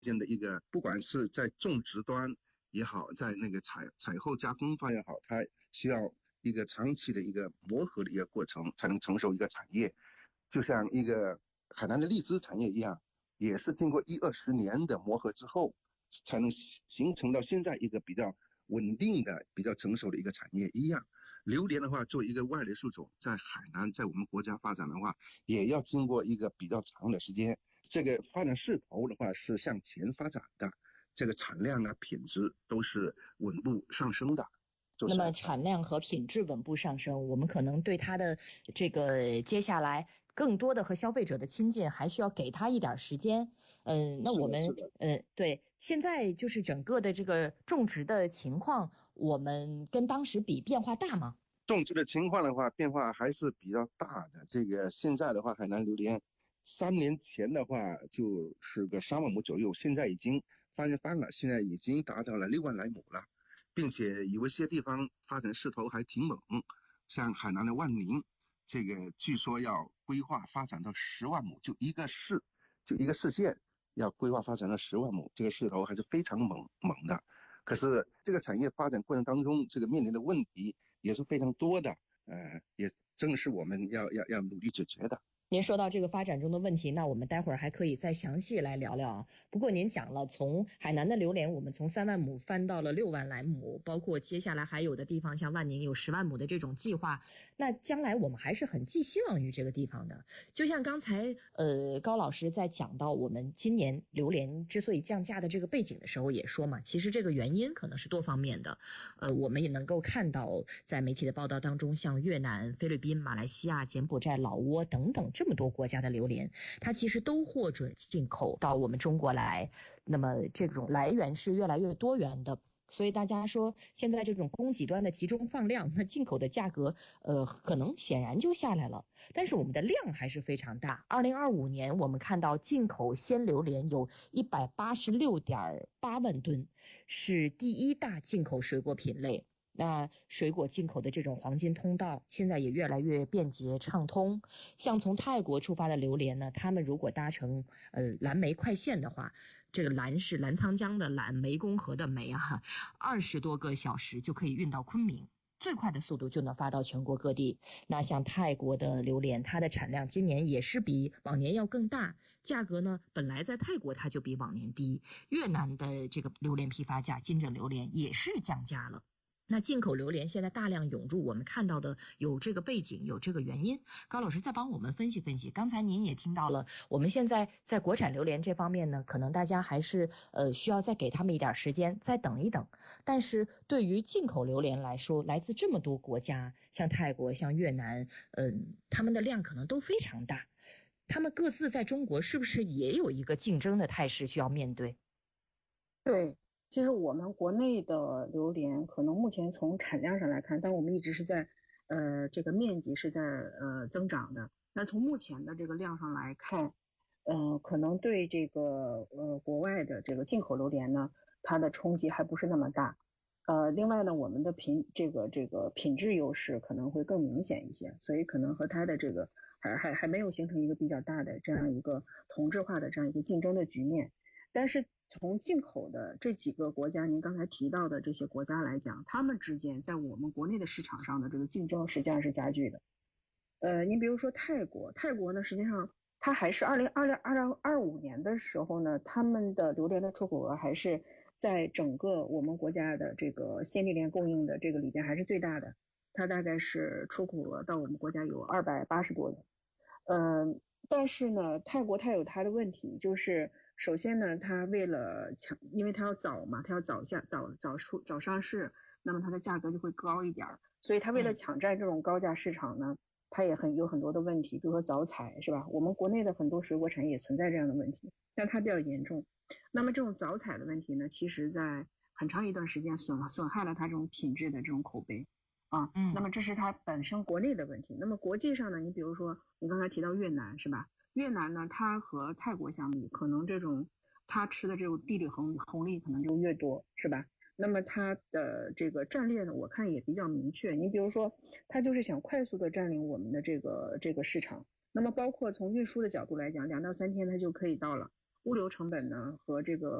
间的一个，不管是在种植端也好，在那个采后加工端也好，它需要一个长期的一个磨合的一个过程，才能成熟一个产业。就像一个海南的荔枝产业一样，也是经过10-20年的磨合之后，才能形成到现在一个比较稳定的、比较成熟的一个产业一样。榴莲的话，作为一个外来树种，在海南，在我们国家发展的话，也要经过一个比较长的时间。这个发展势头的话是向前发展的，这个产量啊、品质都是稳步上升的。 那么产量和品质稳步上升，我们可能对它的这个接下来更多的和消费者的亲近，还需要给它一点时间。那我们对现在就是整个的这个种植的情况，我们跟当时比变化大吗？ 种植的情况的话，变化还是比较大的。这个现在的话，海南榴莲3年前的话就是个3万亩左右，现在已经翻了，现在已经达到了6万来亩了，并且有一些地方发展势头还挺猛，像海南的万宁，这个据说要规划发展到10万亩，就一个市县要规划发展到10万亩，这个势头还是非常猛的。可是这个产业发展过程当中，这个面临的问题也是非常多的，也正是我们要努力解决的。 您说到这个发展中的问题，那我们待会儿还可以再详细来聊聊啊。不过您讲了，从海南的榴莲，我们从3万亩翻到了6万来亩，包括接下来还有的地方，像万宁有10万亩的这种计划。那将来我们还是很寄希望于这个地方的。就像刚才高老师在讲到我们今年榴莲之所以降价的这个背景的时候也说嘛，其实这个原因可能是多方面的。我们也能够看到在媒体的报道当中，像越南、菲律宾、马来西亚、柬埔寨、老挝等等这么多国家的榴莲，它其实都获准进口到我们中国来，那么这种来源是越来越多元的。所以大家说现在这种供给端的集中放量，那进口的价格可能显然就下来了，但是我们的量还是非常大。2025年我们看到进口鲜榴莲有186.8万吨，是第一大进口水果品类。那水果进口的这种黄金通道现在也越来越便捷畅通，像从泰国出发的榴莲呢，他们如果搭乘蓝莓快线的话，这个蓝是澜沧江的蓝，湄公河的湄啊，20多个小时就可以运到昆明，最快的速度就能发到全国各地。那像泰国的榴莲，它的产量今年也是比往年要更大，价格呢本来在泰国它就比往年低。越南的这个榴莲批发价金枕榴莲也是降价了。那进口榴莲现在大量涌入，我们看到的有这个背景，有这个原因。高老师再帮我们分析分析。刚才您也听到了，我们现在在国产榴莲这方面呢，可能大家还是需要再给他们一点时间，再等一等。但是对于进口榴莲来说，来自这么多国家，像泰国、像越南，他们的量可能都非常大。他们各自在中国是不是也有一个竞争的态势需要面对？ 对。其实我们国内的榴莲可能目前从产量上来看，但我们一直是在这个面积是在增长的。那从目前的这个量上来看，可能对这个国外的这个进口榴莲呢，它的冲击还不是那么大。另外呢，我们的这个品质优势可能会更明显一些，所以可能和它的这个还没有形成一个比较大的这样一个同质化的这样一个竞争的局面。但是从进口的这几个国家，您刚才提到的这些国家来讲，他们之间在我们国内的市场上的这个竞争实际上是加剧的。您比如说泰国呢，实际上它还是2025年的时候呢，他们的榴莲的出口额还是在整个我们国家的这个鲜榴莲供应的这个里边还是最大的，它大概是出口额到我们国家有280多亿。但是呢，泰国它有它的问题，就是首先呢，它为了因为它要早嘛，它要早上市，那么它的价格就会高一点，所以它为了抢占这种高价市场呢，它也有很多的问题，比如说早采是吧？我们国内的很多水果产业也存在这样的问题，但它比较严重。那么这种早采的问题呢，其实在很长一段时间损害了它这种品质的这种口碑。那么这是它本身国内的问题。那么国际上呢，你比如说你刚才提到越南是吧？越南呢，它和泰国相比，可能这种它吃的这种地理红利可能就越多是吧？那么它的这个战略呢，我看也比较明确。你比如说，它就是想快速的占领我们的这个市场。那么包括从运输的角度来讲，2到3天它就可以到了。 物流成本呢和这个